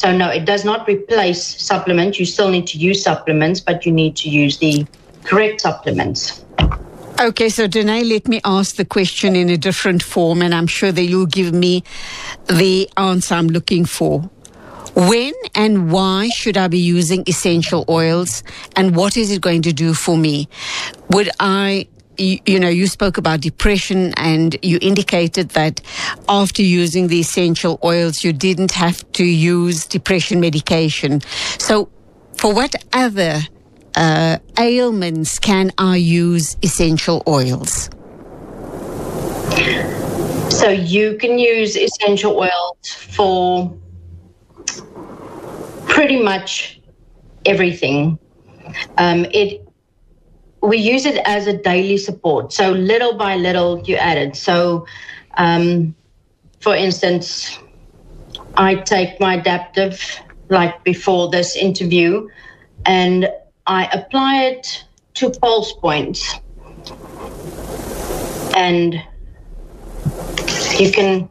So no, it does not replace supplements. You still need to use supplements, but you need to use the correct supplements. Okay, so Danae, let me ask the question in a different form, and I'm sure that you'll give me the answer I'm looking for. When and why should I be using essential oils, and what is it going to do for me? You spoke about depression, and you indicated that after using the essential oils, you didn't have to use depression medication. So for what other ailments can I use essential oils? So you can use essential oils for pretty much everything. We use it as a daily support. So little by little you add it. So for instance, I take my Adaptive like before this interview, and I apply it to pulse points. And you can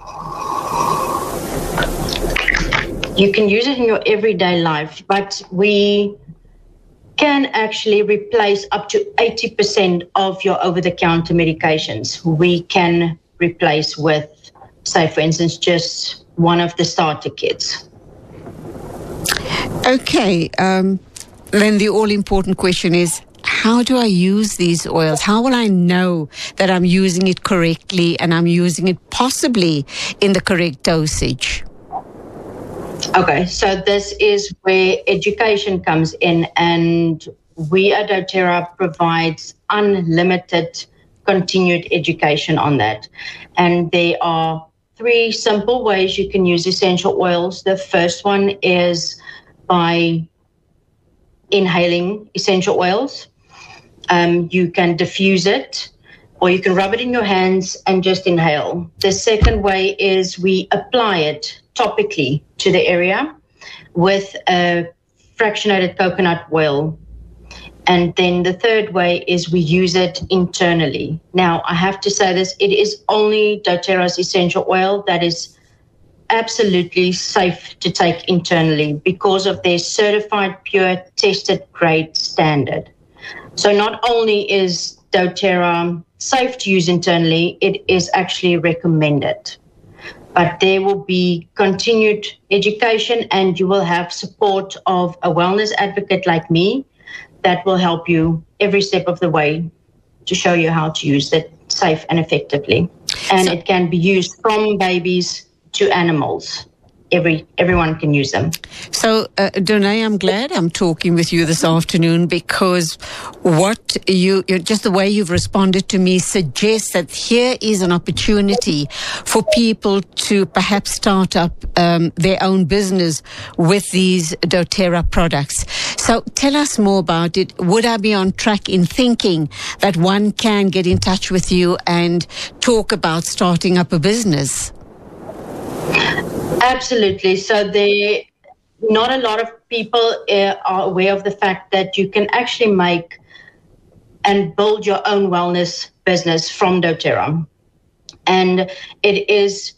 use it in your everyday life, but we can actually replace up to 80% of your over-the-counter medications. We can replace with, say, for instance, just one of the starter kits. Okay. Then the all-important question is, how do I use these oils? How will I know that I'm using it correctly and I'm using it possibly in the correct dosage? Okay, so this is where education comes in, and we at doTERRA provides unlimited continued education on that. And there are 3 simple ways you can use essential oils. The first one is by inhaling essential oils. You can diffuse it, or you can rub it in your hands and just inhale. The second way is we apply it topically to the area with a fractionated coconut oil. And then the third way is we use it internally. Now, I have to say this, it is only doTERRA's essential oil that is absolutely safe to take internally because of their certified pure tested grade standard. So not only is doTERRA safe to use internally, it is actually recommended. But there will be continued education, and you will have support of a wellness advocate like me that will help you every step of the way to show you how to use it safe and effectively. And it can be used from babies to animals. Everyone can use them. So, Danae, I'm glad I'm talking with you this afternoon, because just the way you've responded to me suggests that here is an opportunity for people to perhaps start up their own business with these doTERRA products. So tell us more about it. Would I be on track in thinking that one can get in touch with you and talk about starting up a business? Absolutely. So not a lot of people are aware of the fact that you can actually make and build your own wellness business from doTERRA. And it is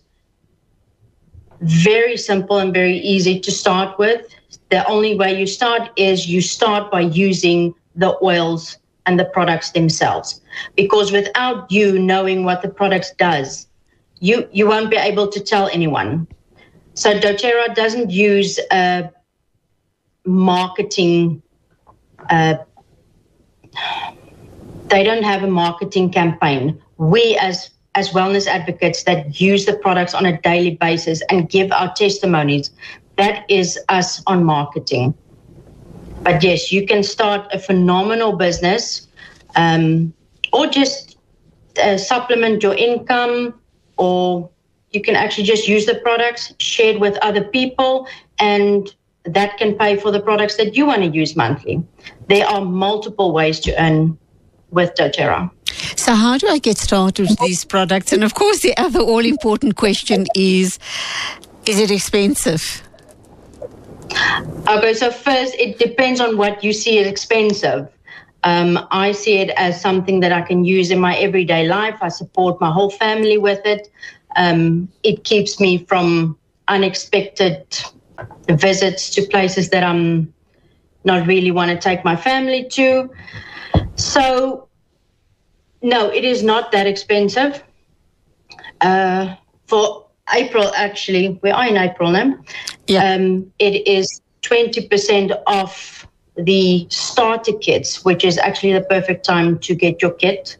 very simple and very easy to start with. The only way you start is you start by using the oils and the products themselves. Because without you knowing what the product does, you won't be able to tell anyone. So doTERRA doesn't use marketing. They don't have a marketing campaign. We as wellness advocates that use the products on a daily basis and give our testimonies, that is us on marketing. But yes, you can start a phenomenal business, or just supplement your income, or you can actually just use the products, share it with other people, and that can pay for the products that you want to use monthly. There are multiple ways to earn with doTERRA. So how do I get started with these products? And of course, the other all-important question is it expensive? Okay, so first, it depends on what you see as expensive. I see it as something that I can use in my everyday life. I support my whole family with it. It keeps me from unexpected visits to places that I'm not really want to take my family to. So, no, it is not that expensive. For April, actually, we are in April now. Yeah. It is 20% off the starter kits, which is actually the perfect time to get your kit.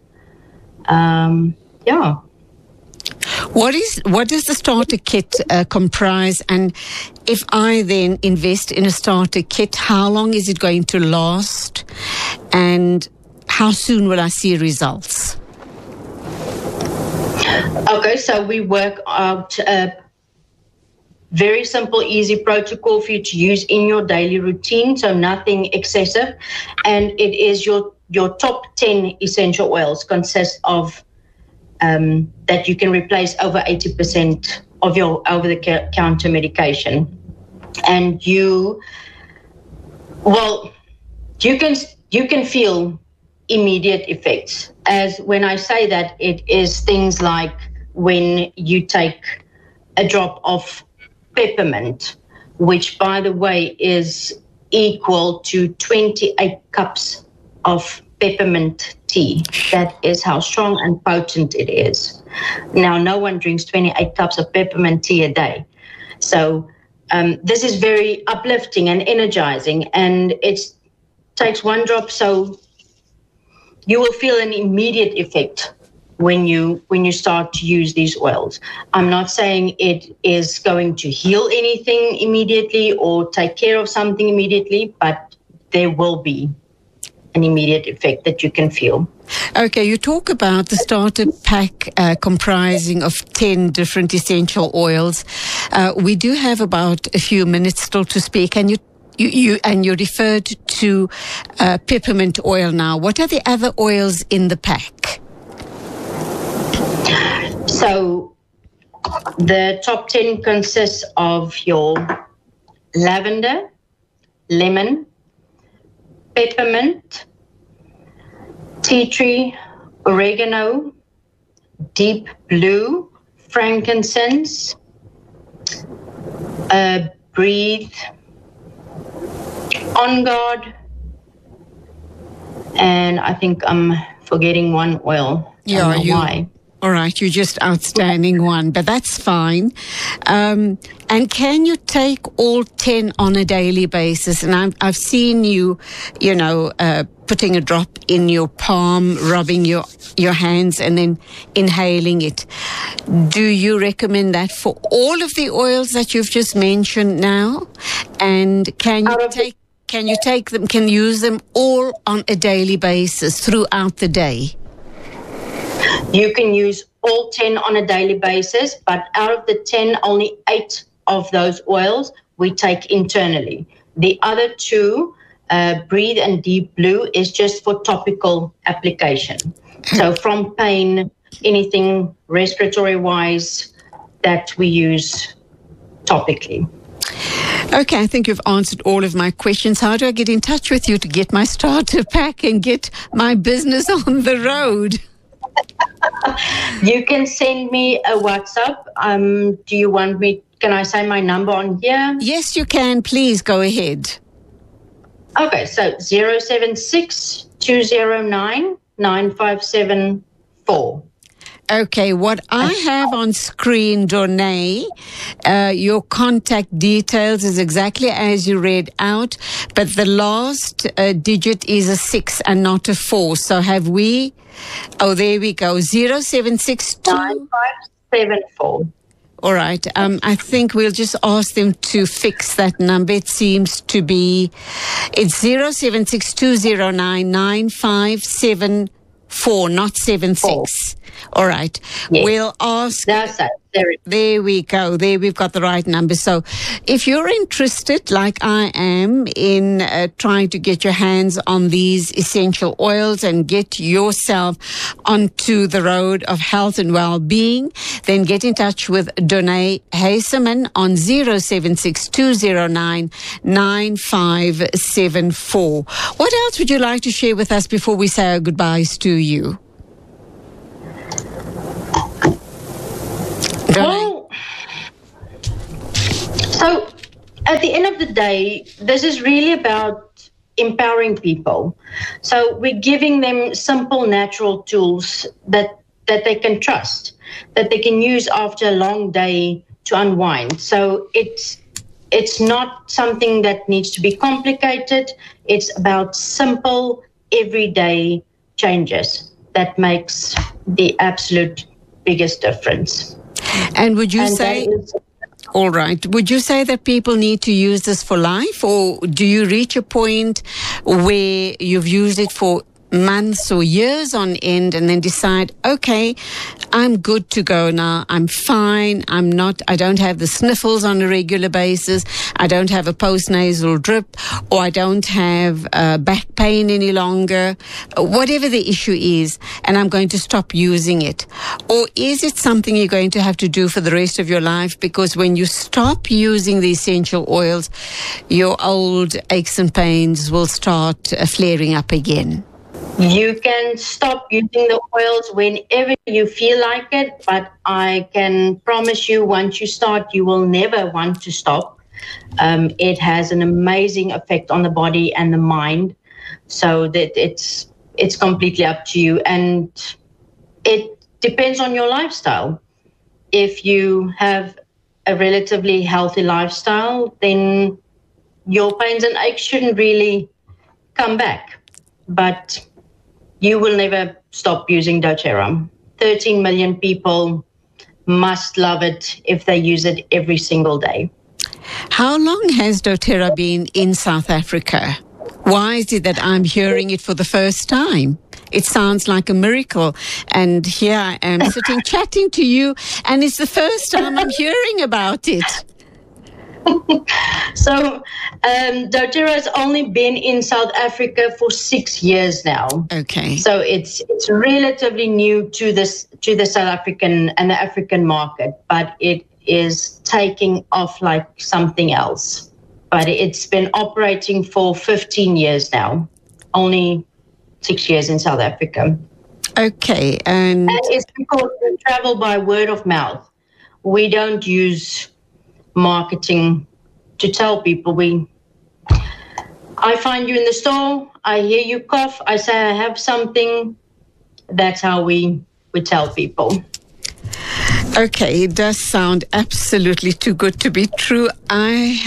Yeah. What does the starter kit comprise? And if I then invest in a starter kit, how long is it going to last? And how soon will I see results? Okay, so we work out a very simple, easy protocol for you to use in your daily routine, so nothing excessive. And it is your top 10 essential oils consist of that you can replace over 80% of your over-the-counter medication. And you can feel immediate effects. As when I say that, it is things like when you take a drop of peppermint, which, by the way, is equal to 28 cups of peppermint tea. That is how strong and potent it is. Now, no one drinks 28 cups of peppermint tea a day. So this is very uplifting and energizing, and it takes one drop, so you will feel an immediate effect when you start to use these oils. I'm not saying it is going to heal anything immediately or take care of something immediately, but there will be an immediate effect that you can feel. Okay, you talk about the starter pack comprising of 10 different essential oils. We do have about a few minutes still to speak, and you referred to peppermint oil now. What are the other oils in the pack? So the top 10 consists of your lavender, lemon, peppermint, tea tree, oregano, deep blue, frankincense, breathe, On Guard, and I think I'm forgetting one oil. Yeah, why. All right, you're just outstanding one, but that's fine. And can you take all 10 on a daily basis? And I've seen you, putting a drop in your palm, rubbing your hands, and then inhaling it. Do you recommend that for all of the oils that you've just mentioned now? And can you use them all on a daily basis throughout the day? You can use all 10 on a daily basis, but out of the 10, only 8 of those oils we take internally. The other 2, Breathe and Deep Blue, is just for topical application. So from pain, anything respiratory-wise that we use topically. Okay, I think you've answered all of my questions. How do I get in touch with you to get my starter pack and get my business on the road? You can send me a WhatsApp. Do you want me? Can I say my number on here? Yes, you can. Please go ahead. Okay, so 076-209-9574. Okay, what I have on screen, Dornay, your contact details is exactly as you read out, but the last digit is a 6 and not a 4. So have we... Oh, there we go. 0762... 9574. All right. I think we'll just ask them to fix that number. It seems to be... It's 0762099574, not 76. All right. Yes. We'll ask... That's it. There we go. There we've got the right number. So if you're interested, like I am, in trying to get your hands on these essential oils and get yourself onto the road of health and well-being, then get in touch with Dornay Haseman on 0762099574. What else would you like to share with us before we say our goodbyes to you? Well, so at the end of the day, this is really about empowering people. So we're giving them simple, natural tools that they can trust, that they can use after a long day to unwind. So it's not something that needs to be complicated. It's about simple, everyday changes that makes the absolute biggest difference. And would you say, all right, would you say that people need to use this for life, or do you reach a point where you've used it for months or years on end and then decide, okay, I'm good to go now. I'm fine. I don't have the sniffles on a regular basis. I don't have a postnasal drip, or I don't have back pain any longer, whatever the issue is, and I'm going to stop using it? Or is it something you're going to have to do for the rest of your life? Because when you stop using the essential oils, your old aches and pains will start flaring up again. You can stop using the oils whenever you feel like it, but I can promise you, once you start, you will never want to stop. It has an amazing effect on the body and the mind, so that it's completely up to you, and it depends on your lifestyle. If you have a relatively healthy lifestyle, then your pains and aches shouldn't really come back. But you will never stop using doTERRA. 13 million people must love it if they use it every single day. How long has doTERRA been in South Africa? Why is it that I'm hearing it for the first time? It sounds like a miracle. And here I am sitting chatting to you, and it's the first time I'm hearing about it. So doTERRA has only been in South Africa for 6 years now. Okay. So it's relatively new to the South African and the African market, but it is taking off like something else. But it's been operating for 15 years now, only 6 years in South Africa. Okay. And it's because we travel by word of mouth. We don't use marketing to tell people. I find you in the store, I hear you cough, I say I have something. That's how we tell people. Okay, it does sound absolutely too good to be true. I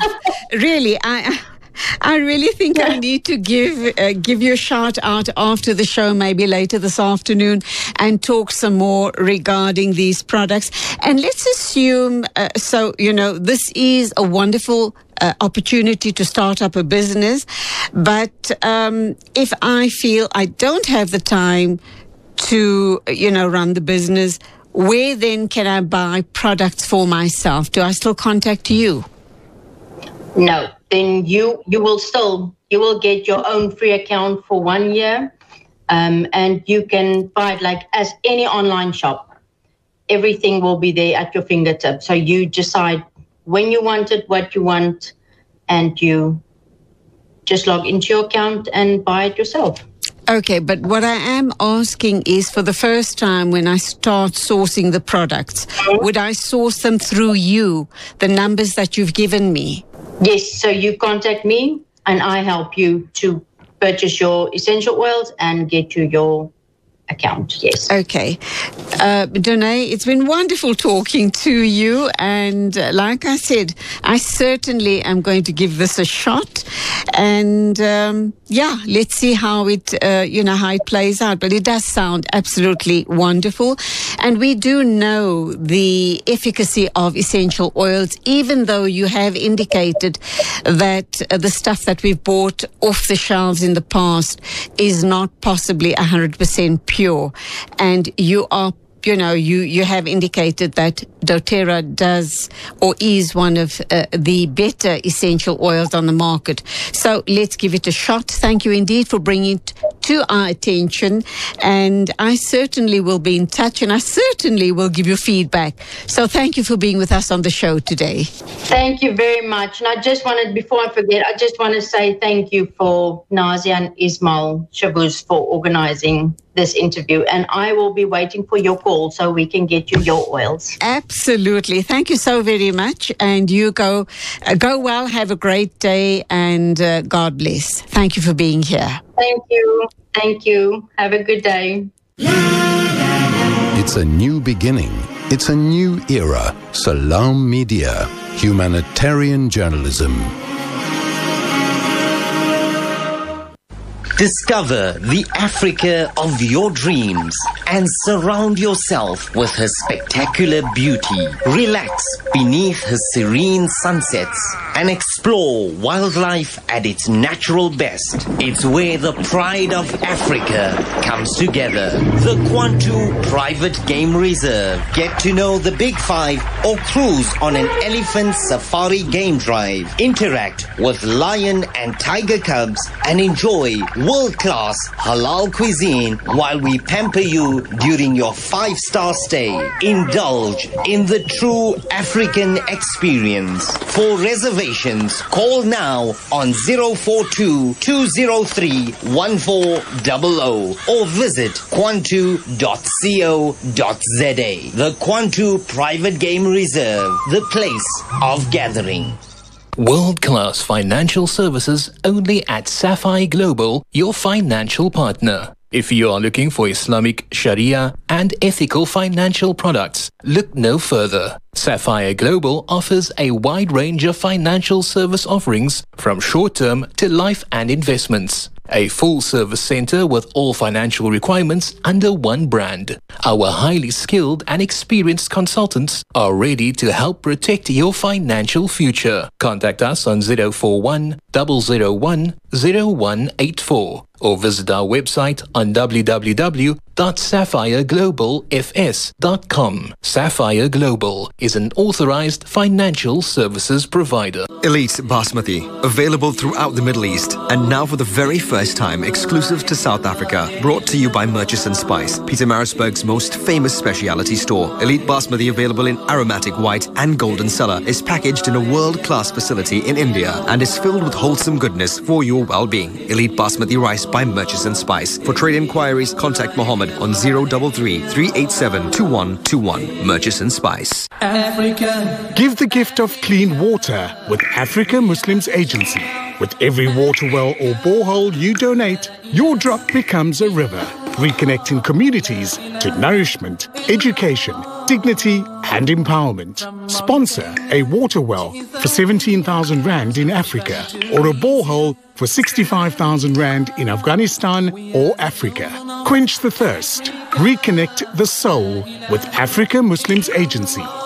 really think I need to give you a shout out after the show, maybe later this afternoon, and talk some more regarding these products. And let's assume, this is a wonderful opportunity to start up a business. But if I feel I don't have the time to, run the business, where then can I buy products for myself? Do I still contact you? No. Then you will get your own free account for 1 year, and you can buy it like as any online shop. Everything will be there at your fingertips. So you decide when you want it, what you want, and you just log into your account and buy it yourself. Okay, but what I am asking is, for the first time when I start sourcing the products, would I source them through you, the numbers that you've given me? Yes, so you contact me and I help you to purchase your essential oils and get you your account, yes. Okay. Danae, it's been wonderful talking to you. And like I said, I certainly am going to give this a shot. And let's see how it plays out. But it does sound absolutely wonderful. And we do know the efficacy of essential oils, even though you have indicated that the stuff that we've bought off the shelves in the past is not possibly 100% pure. And you are, you have indicated that doTERRA does or is one of the better essential oils on the market. So let's give it a shot. Thank you indeed for bringing it to our attention, and I certainly will be in touch, and I certainly will give you feedback. So thank you for being with us on the show today. Thank you very much. And I just wanted, before I forget, I just want to say thank you for Nazia and Ismail Shabuz for organizing this interview. And I will be waiting for your call so we can get you your oils. Absolutely. Thank you so very much. And you go well, have a great day, and God bless. Thank you for being here. Thank you. Thank you. Have a good day. It's a new beginning. It's a new era. Salam Media. Humanitarian journalism. Discover the Africa of your dreams and surround yourself with her spectacular beauty. Relax beneath her serene sunsets and explore wildlife at its natural best. It's where the pride of Africa comes together. The Kwantu Private Game Reserve. Get to know the Big Five or cruise on an elephant safari game drive. Interact with lion and tiger cubs and enjoy world-class halal cuisine while we pamper you during your 5-star stay. Indulge in the true African experience. For reservations, call now on 042-203-1400 or visit kwantu.co.za. The Kwantu Private Game Reserve, the place of gathering. World-class financial services only at Sapphire Global, your financial partner. If you are looking for Islamic Sharia and ethical financial products, look no further. Sapphire Global offers a wide range of financial service offerings from short-term to life and investments. A full-service center with all financial requirements under one brand. Our highly skilled and experienced consultants are ready to help protect your financial future. Contact us on 041 001 0184 or visit our website on www.sapphireglobalfs.com. Sapphire Global is an authorized financial services provider. Elite Basmati, available throughout the Middle East, and now for the very first time exclusive to South Africa, brought to you by Murchison Spice, Pietermaritzburg's most famous specialty store. Elite Basmati, available in aromatic white and golden cellar, is packaged in a world-class facility in India and is filled with wholesome goodness for your well-being. Elite Basmati rice by Murchison Spice. For trade inquiries, contact Mohammed on 033 387 2121. Murchison Spice. Africa. Give the gift of clean water with Africa Muslims Agency. With every water well or borehole you donate, your drop becomes a river, reconnecting communities to nourishment, education, dignity and empowerment. Sponsor a water well for 17,000 Rand in Africa or a borehole for 65,000 Rand in Afghanistan or Africa. Quench the thirst. Reconnect the soul with Africa Muslims Agency.